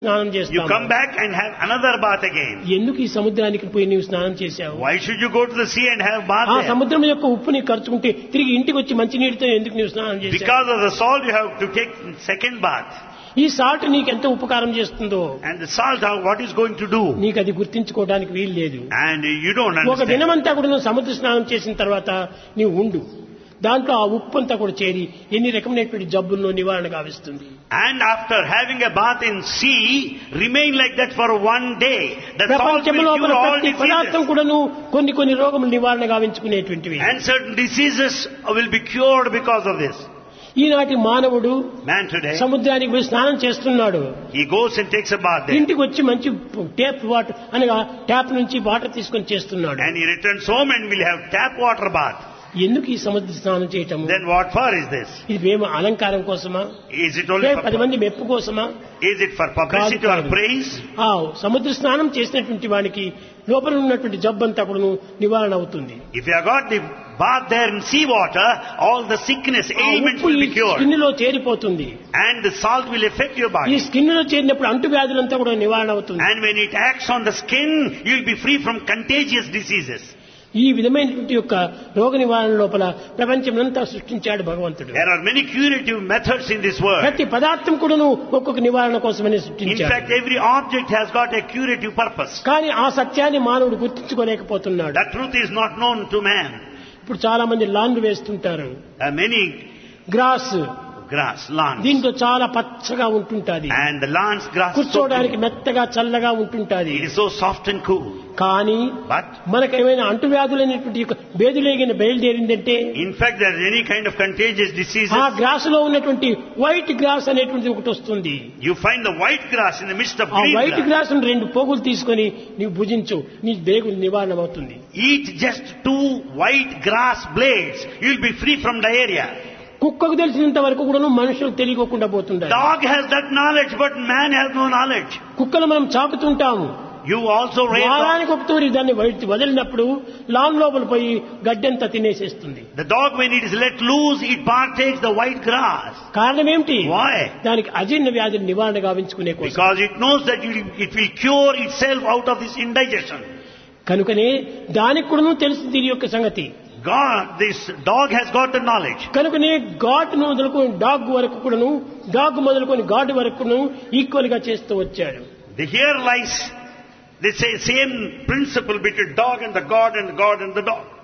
స్నానం You చేస్తాము. come back and have another bath again. ఎందుకు ఈ సముద్రానికి పోయి నీవు స్నానం చేశావు? Why should you go to the sea and have bath ఆ there? సముద్రం యొక్క ఉప్పుని ఖర్చుకుంటే తిరిగి ఇంటికి వచ్చి మంచి నీటితో ఎందుకు నీవు స్నానం చేశావు? Because of the salt you have to take second bath. ఈ సాల్ట్ నీకు ఎంత ఉపకారం చేస్తుందో And the salt, what is going to do? నీకు అది గుర్తించుకోవడానికి వీలు లేదు. And you don't ఒక understand. దినమంతా కూడా నువ్వు సముద్ర స్నానం చేసిన తర్వాత నీవు ఉండు. దాంట్లో ఆ ఉప్పు అంతా కూడా చేరి ఎన్ని రకమైనటువంటి జబ్బులను నివారణ గావిస్తుంది. And after having a bath in sea, remain like that for one day. The salt will ప్రపంచంలో cure all ప్రతి పదార్థం diseases. కూడాను కొన్ని రోగములు నివారణ గావించుకునేటువంటివి. And certain diseases will be cured because of this. ఈనాటి మానవుడు Man today, సముద్రానికి పోయి స్నానం చేస్తున్నాడు. he goes and takes a bath there. ఇంటికి వచ్చి మంచి ట్యాప్ వాటర్ అనగా ట్యాప్ నుంచి వాటర్ తీసుకొని చేస్తున్నాడు. And he returns home and will have tap water bath. ఎందుకు ఈ సముద్ర స్నానం చేయటము? Then what for is this? ఇది ఏమో అలంకారం కోసమా? Is it only 10 for, మంది మెప్పు కోసమా? is it for publicity or praise? ఆ సముద్ర స్నానం చేసినటువంటి వానికి లోపల ఉన్నటువంటి జబ్బంతా కూడా నివారణ అవుతుంది. If you have got the bath there in sea water, all the sickness, ailments will be cured. Skin లో చేరిపోతుంది. And the salt will affect your ఈ body. స్కిన్ లో చేరినప్పుడు అంటువ్యాధులంతా కూడా నివారణ అవుతుంది. And when it acts on the skin, you will be free from contagious diseases. ఈ విధమైనటువంటి యొక్క రోగ నివారణ లోపల ప్రపంచమంతా సృష్టించాడు భగవంతుడు. There are many curative methods in this world. ప్రతి పదార్థం కూడాను ఒక్కొక్క నివారణ కోసమని In సృష్టించాడు. fact, every object has got a curative purpose. కానీ ఆ సత్యాన్ని మానవుడు గుర్తించుకోలేకపోతున్నాడు. That truth is not known to man. ఇప్పుడు చాలా మంది లాన్ వేస్తుంటారు. Many gross grass, lawns. దీంట్లో చాలా పచ్చగా ఉంటుంటాది. And the lawns grass is so కూర్చోవడానికి green. మెత్తగా చల్లగా ఉంటుంటాది. It is so soft and cool. కానీ But మనకేమైనా అంటువ్యాధులైనటువంటి యొక్క బేదులేగిన బయలుదేరిందంటే in fact, there is any kind of contagious diseases. ఆ గ్రాస్ లో ఉన్నటువంటి వైట్ గ్రాస్ అనేటువంటి ఒకటి వస్తుంది. You find the white grass in the midst of ఆ green వైట్ grass. గ్రాస్ 2 పోగులు తీసుకొని నీవు భుజించు, నీ బేగులు నివారణ అవుతుంది. Eat just 2 white grass blades. You will be free from diarrhea. కుక్కకు తెలిసినంత వరకు కూడా మనుషులకు తెలియకుండా పోతుంటారు. Dog has that knowledge, but man has no knowledge. కుక్కలు మనం చాకుతుంటాము. You also raise వారానికి ఒక తూరి దాన్ని వదిలినప్పుడు లాన్ లోపల పోయి గడ్డంతా తినేసేస్తుంది. the dog when it is let loose, it partakes the white grass. కారణం ఏమిటి? Why? దానికి అజీర్ణ వ్యాధులు నివారణ గావించుకునే కోసం. Because it knows that it will cure itself out of this indigestion. కనుకనే దానికి కూడా తెలుసు దీని యొక్క సంగతి. God, this dog has got the knowledge. కనుకనే గాడ్ మొదలుకొని డాగ్ వరకు కూడాను, డాగ్ మొదలుకొని గాడ్ వరకును ఈక్వల్ గా చేస్తూ వచ్చాడు. Here lies the same principle between dog and the God and the God and the dog.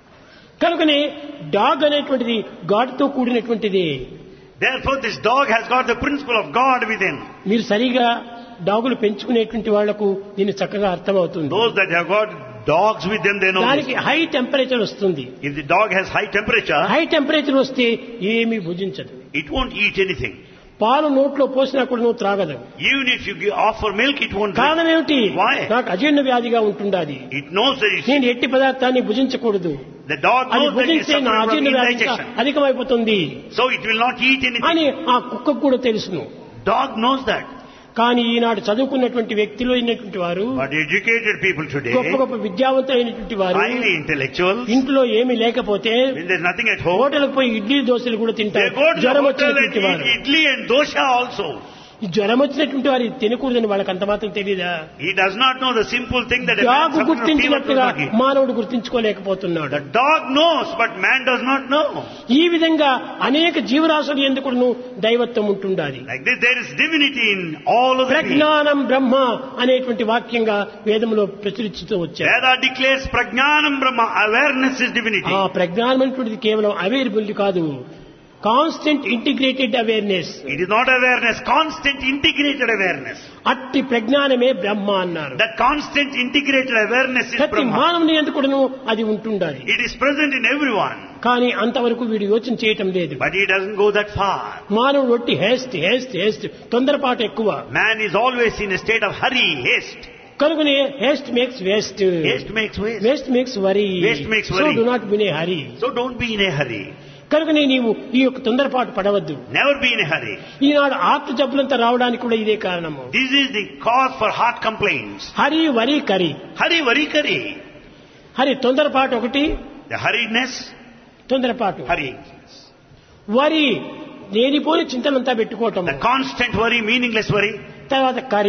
కనుకనే డాగ్ అనేటువంటిది గాడ్ తో కూడినటువంటిది. Therefore, this dog has got the principle of God within. మీరు సరిగా డాగులు పెంచుకునేటువంటి వాళ్లకు దీన్ని చక్కగా అర్థమవుతుంది. Those that have got dogs with them, they know దానికి this. హై టెంపరేచర్ వస్తుంది. If the dog has high temperature, high temperature వస్తే ఏమీ భుజించదు. it won't eat anything. పాలు నోట్లో పోసినా కూడా నువ్వు త్రాగదు. Even if you offer milk, it won't drink. కారణం ఏమిటి? Why? నాకు అజీర్ణ వ్యాధిగా ఉంటుండాది, It knows that it's, నేను ఎట్టి పదార్థాన్ని భుజించకూడదు, the dog అది knows that it's భుజిస్తే నా suffering from అజీర్ణ వ్యాధి indigestion. అధికమైపోతుంది So it will not eat anything. అని ఆ కుక్కకు కూడా తెలుసును. Dog knows that. కానీ ఈనాడు చదువుకున్నటువంటి వ్యక్తులు అయినటువంటి వారు, But educated people today, గొప్ప గొప్ప విద్యావంతులైనటువంటి వారు, highly intellectuals, ఇంట్లో ఏమీ లేకపోతే when there's nothing at home, హోటల్కి పోయి ఇడ్లీ దోశలు కూడా they తింటారు. go to the జ్వరం hotel and వచ్చినటువంటి వారు, eat idli and dosha also. ఈ జ్వరం వచ్చినటువంటి వారు ఇది తినకూడదని వాళ్ళకి అంత మాత్రం తెలియదా? He does not know the simple thing that a man dog suffering from fever does గుర్తించినట్టుగా not eat. మానవుడు గుర్తించుకోలేకపోతున్నాడు. The dog knows, but man does not know. ఈ విధంగా అనేక జీవరాశులు ఎందుకు దైవత్వం ఉంటుండాలి. Like this, there is divinity in all of the beings. ప్రజ్ఞానం బ్రహ్మ అనేటువంటి వాక్యంగా వేదంలో ప్రచురిస్తూ వచ్చారు. Veda declares Prajnanam Brahma, awareness is divinity. ఆ ప్రజ్ఞానం అనేటువంటిది కేవలం అవేరబుల్ కాదు, constant integrated awareness. It is not awareness, constant integrated awareness. అట్టి ప్రజ్ఞానమే బ్రహ్మ అన్నారు. That constant integrated awareness is ప్రతి Brahma. మానవుని ఎందుకు అది ఉంటుండాలి. It is present in everyone. కానీ అంతవరకు వీడు యోచన చేయటం లేదు. But he doesn't go that far. మానవుడు ఒట్టి హేస్ట్ తొందరపాటు ఎక్కువ. Man is always in a state of hurry, haste. కనుకనే Heist makes waste, Haste makes waste. Waste makes worry, Waste makes so worry. Do not been A hurry. So don't be in a hurry. కనుకనే నీవు ఈ యొక్క తొందరపాటు పడవద్దు. Never be in a hurry. Eenadu heart జబ్బులంతా రావడానికి కూడా ఇదే కారణము. This is the cause for heart complaints. Hari వరి కరి. Hurry, worry, curry. హరి తొందరపాటు ఒకటి, The hurriedness, తొందరపాటు. hurry. వరి లేనిపోని చింతనంతా పెట్టుకోవటం, The constant worry, meaningless worry. తర్వాత కరి.